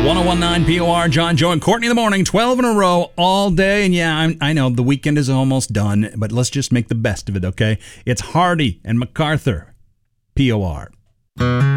1019 POR, John, Joe, and Courtney in the morning, 12 in a row all day. And yeah, I know the weekend is almost done, but let's just make the best of it, okay? It's Hardy and MacArthur, POR.